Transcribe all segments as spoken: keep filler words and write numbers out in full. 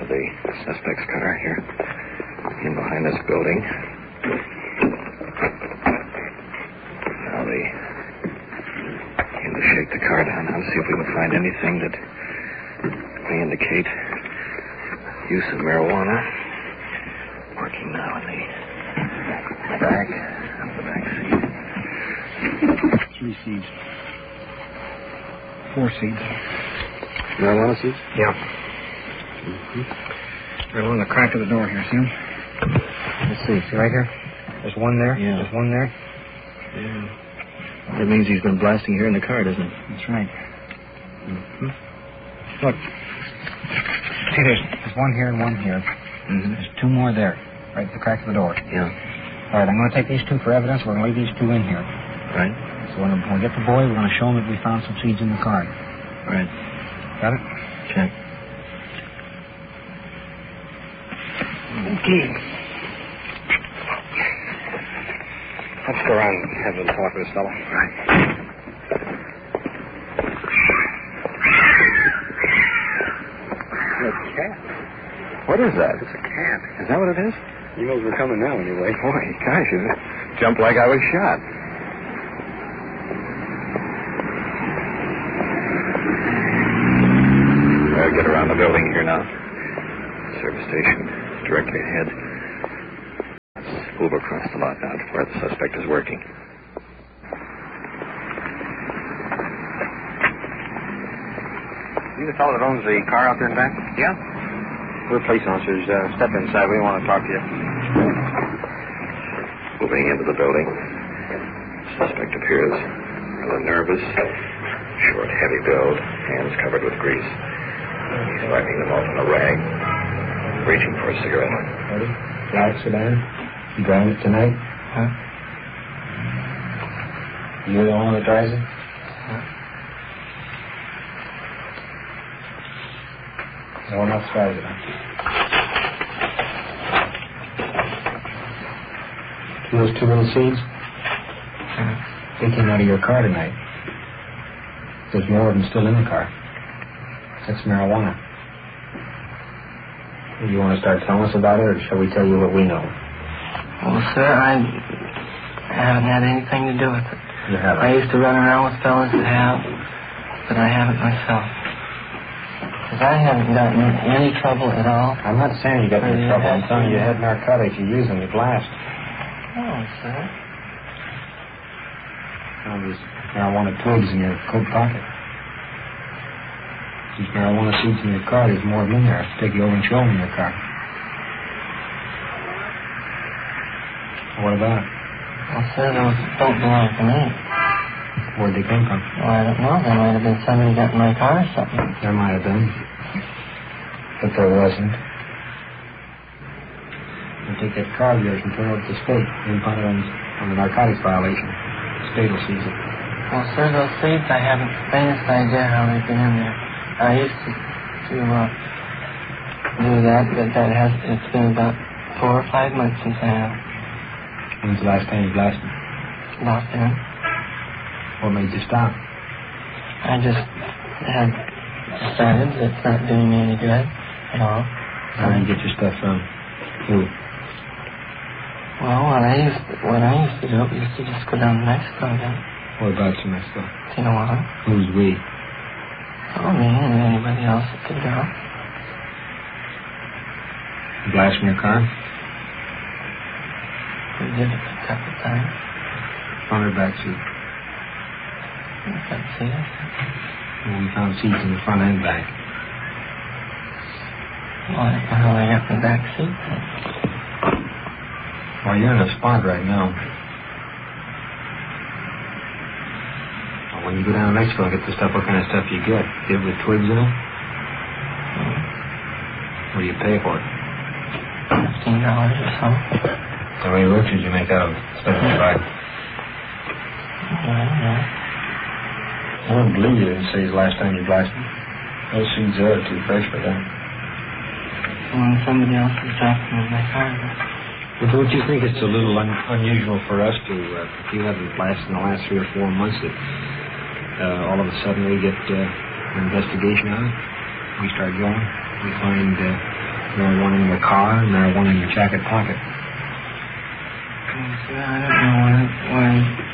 of the suspect's car here. In behind this building. Now they came to shake the car down now to see if we can find anything that may indicate use of marijuana. Working now in the back of the back seat. Three seats. Four seats. Marijuana seats? Yeah. Mm-hmm. Right along the crack of the door here, see him? Let's see. See right here? There's one there. Yeah. There's one there. Yeah. That means he's been blasting here in the car, doesn't it? That's right. Mm-hmm. Look. See, there's, there's one here and one here. Mm-hmm. There's two more there, right at the crack of the door. Yeah. All right, I'm going to take these two for evidence. We're going to leave these two in here. Right. So when we get the boy, we're going to show him that we found some seeds in the car. Right. Got it? Check. Okay. Let's go around and have a little talk with this fellow. Right. A cat. What is that? It's a cat. Is that what it is? He knows we're coming now, anyway. Boy, gosh, it jumped like I was shot. I'll get around the building here now. Service station directly ahead. Let's move across the lot now to where the suspect is working. You the fellow that owns the car out there in back? Yeah. We're police officers. Uh, step inside. We want to talk to you. Moving into the building. Suspect appears rather nervous. Short, heavy build. Hands covered with grease. He's wiping them off on a rag. Reaching for a cigarette. Ready? Black sedan. You driving it tonight? Huh? You're the one that drives it? Huh? No one else drives it, huh? See those two little seeds? Huh? They came out of your car tonight. There's more of them still in the car. That's marijuana. You want to start telling us about it, or shall we tell you what we know? Well, sir, I haven't had anything to do with it. You haven't? I used to run around with fellas that have, but I haven't myself. Because I haven't gotten in any trouble at all. I'm not saying you got in trouble. I'm telling you, you had narcotics. You use them. You blast. Oh, sir. Well, there's marijuana twigs in your coat pocket. These marijuana seeds in your car, there's more of them in there. I'll take you over and show them in your car. What about it? Well, sir, those don't belong to me. Where'd they come from? Well, I don't know. There might have been somebody got in my car or something. There might have been. But there wasn't. You take that car of yours and turn it over to the state. And put it on, on the narcotics violation. The state will seize it. Well, sir, those seeds, I haven't the faintest idea how they've been in there. I used to, to uh, do that, but that has, it's been about four or five months since I have. When's the last time you blasted? Lost in it. What made you stop? I just had decided that it's not doing me any good at all. Where do you get your stuff from? Who? Well, what I used to, what I used to do, we used to just go down to Mexico then. What about you, Mexico? Tijuana. Who's we? Oh, me and anybody else that could go. You blast from your car? We did it a couple of times. Front or back seat? I can't see it. Well, we found seats in the front and back. Well, I don't know how I got in the back seat. Well, you're in a spot right now. Well, when you go down to Mexico and get the stuff, what kind of stuff you get? Get it with twigs in it? Hmm. What do you pay for it? Fifteen dollars or so. How many roaches did you make out of seventy-five? I don't know. I don't believe you didn't say the last time you blasted. Those seeds there are too fresh for that. When somebody else was dropping in my car. But don't you think it's a little un- unusual for us to, uh, if you haven't blasted in the last three or four months, that uh, all of a sudden we get uh, an investigation on it? We start going. We find uh, marijuana in your car, and marijuana in your jacket pocket. Sir, I don't know why, why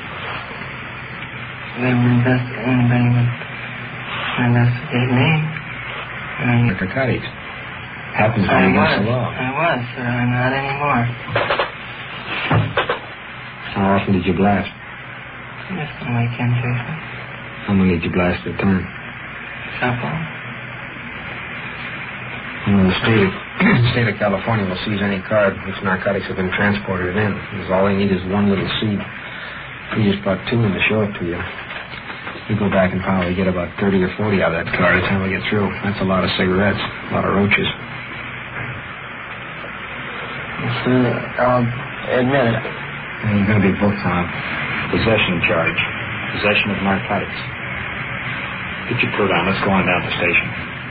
they would invest, anybody would investigate me. Um, Narcotics. Happens I when against was, the law. I was, sir. I'm not anymore. How often did you blast? Just on weekend, Jason. How many did you blast at a time? Couple. Well, the state of, state of California will seize any car which narcotics have been transported in. Because all they need is one little seed. We just brought two in to show it to you. We go back and probably get about thirty or forty out of that car every time we get through. That's a lot of cigarettes, a lot of roaches. Sir, I'll admit it. And you're going to be booked on possession charge. Possession of narcotics. Get your coat on. Let's go on down to the station.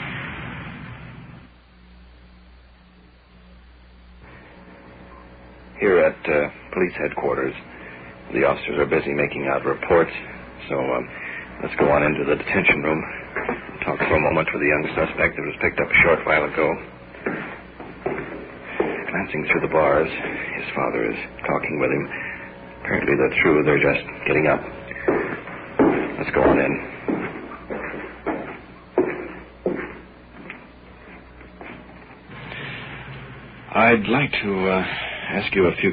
Here at uh, police headquarters, the officers are busy making out reports, so um, let's go on into the detention room. Talk for a moment with the young suspect that was picked up a short while ago. Glancing through the bars, his father is talking with him. Apparently they're through. They're just getting up. Let's go on in. I'd like to uh, ask you a few